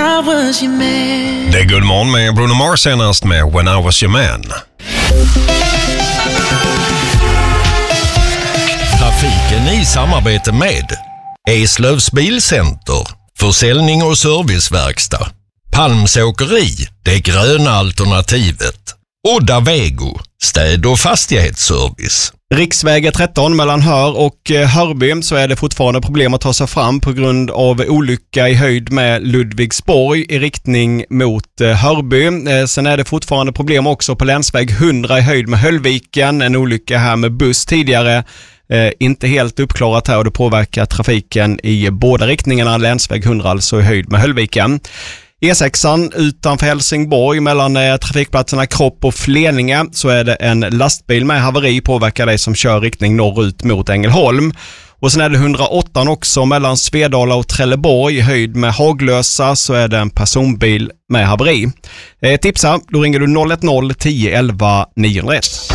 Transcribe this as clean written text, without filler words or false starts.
I was your man. Det är God morgon med Bruno Mars senast med When I Was Your Man. Trafiken i samarbete med Eslövs Bilcenter, försäljning och serviceverkstad. Palms åkeri, det gröna alternativet. Odda Vego, städ- och fastighetsservice. Riksväg 13 mellan Hör och Hörby så är det fortfarande problem att ta sig fram på grund av olycka i höjd med Ludvigsborg i riktning mot Hörby. Sen är det fortfarande problem också på länsväg 100 i höjd med Höllviken. En olycka här med buss tidigare. Inte helt uppklarat här och det påverkar trafiken i båda riktningarna. Länsväg 100 alltså i höjd med Höllviken. E6an utanför Helsingborg mellan trafikplatserna Kropp och Fleninge så är det en lastbil med haveri påverkar dig som kör riktning norrut mot Ängelholm. Och sen är det 108 också mellan Svedala och Trelleborg i höjd med Haglösa så är det en personbil med haveri. Tipsa, då ringer du 010 11 901.